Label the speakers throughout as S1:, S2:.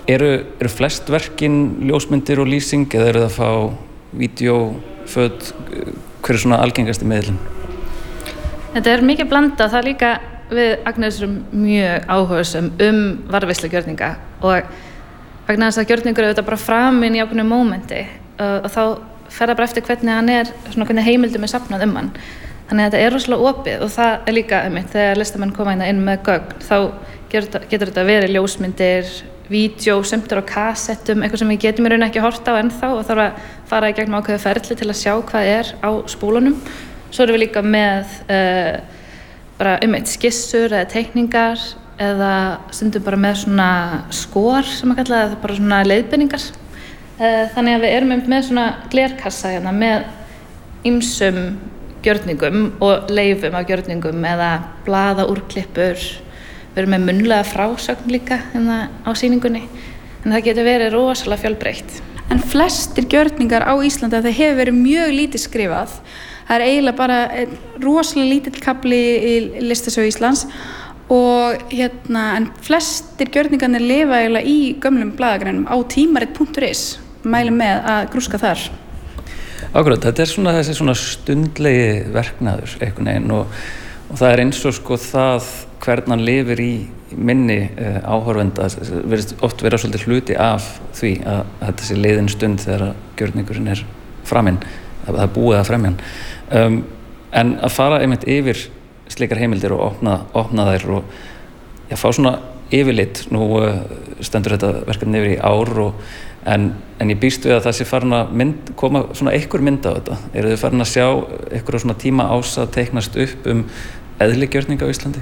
S1: Eru flest verkin ljósmyndir og lýsing eða eru það að fá vídeó, föt, hver svona algengasti miðlinn?
S2: Þetta mikið blanda, það líka við Agnes erum mjög áhugasöm varðveislu gjörninga og vegna þess að gjörningur eru þetta bara framinn í ákveðnu mómenti og þá fer það bara eftir hvernig hann svona hvernig heimildum safnað hann. Þannig að þetta rosalega opið og það líka einmitt þegar listamenn koma inn með gögn þá getur þetta verið ljósmyndir, vídeó, semtur á kassettum, eitthvað sem við getum í raun ekki horft á ennþá og þarf að fara í gegnum ákveðið ferli til að sjá hvað á spólunum. Svo erum við líka með bara skissur eða teikningar eða stundum bara með svona skor sem að kalla það, bara svona leiðbeiningar. Þannig að við erum með svona glerkassa hérna með ýmsum gjörningum og leifum af gjörningum eða blaðaúrklippur. Við erum með munnlega frásögn líka hérna á sýningunni. En það getur verið rosalega fjölbreytt.
S3: En flestir gjörningar á Íslandi það hefur verið mjög lítið skrifað. Það eiginlega bara rosalega lítill kafli í listasögu Íslands og en flestir gjörningarnir lifa eiginlega í gömlum blaðagreinum á tímarit.is. Mælum með að grúska þar.
S1: Akkurat, þetta svona þessi svona stundlegi verknaður einhvern veginn og það eins og sko það hvernig hann lifir í minni áhorfenda virðist oft vera svolítið hluti af því að þetta sé liðin stund þegar gjörningurinn framinn, það búið að fremja hann. En að fara einmitt yfir slikar heimildir og opna þær og fá svona yfirlit, nú stendur þetta verkefni yfir í ár en ég býst við að það sé farin að koma svona einhver mynd á þetta. Eru þið farin að sjá einhverja svona tíma ás að teiknast upp eðli gjörninga á Íslandi?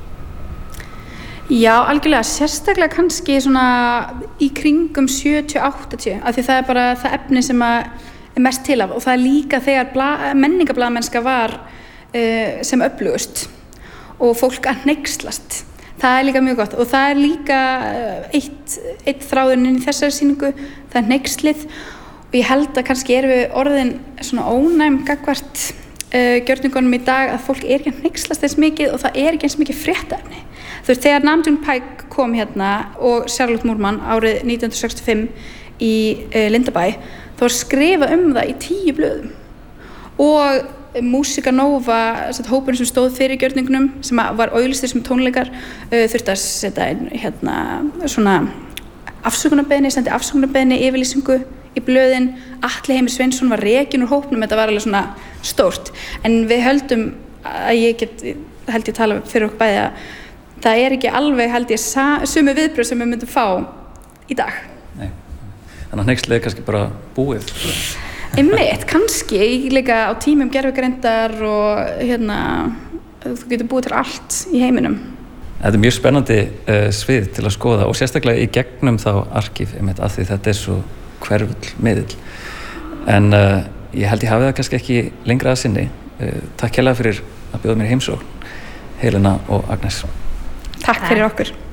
S3: Já, algjörlega, sérstaklega kannski svona í kringum 70-80 af því það bara það efni sem mest til af og það líka þegar menningablaðamennska var sem öflugust og fólk að hneykslast. Það líka mjög gott og það líka eitt þráðurinn inn í þessari sýningu, það hneykslið og ég held að kannski erum við orðin svona ónæm gagnvart gjörningunum í dag að fólk ekki að hneykslast eins mikið og það ekki eins mikið fréttaefni. Þú veist, þegar Nam June Paik kom hérna og Charlotte Moorman árið 1965 í Lindabæ, þá var skrifað það í 10 blöðum og Músika Nova, hópurinn sem stóð fyrir gjörningunum, sem var auglýstur sem tónleikar, þurfti að setja inn svona sendi afsökunarbeiðni yfirlýsingu í blöðin. Atli Heimir Sveinsson var rekinn úr hópnum, þetta var alveg svona stórt. En við höldum að held ég tala fyrir okkur bæði að það ekki alveg held ég sömu viðbrögð sem við myndum fá í dag.
S1: Nei, þannig að hneykslið kannski bara búið.
S3: Einmitt, kannski líka á tímum gervigreindar og þú getur búið til allt í heiminum.
S1: Þetta mjög spennandi svið til að skoða og sérstaklega í gegnum þá arkíf af því þetta svo hverfull miðill. En ég held ég hafi það kannski ekki lengra að sinni. Takk hérlega fyrir að bjóða mér í heimsókn, Helena og Agnes.
S3: Takk fyrir okkur.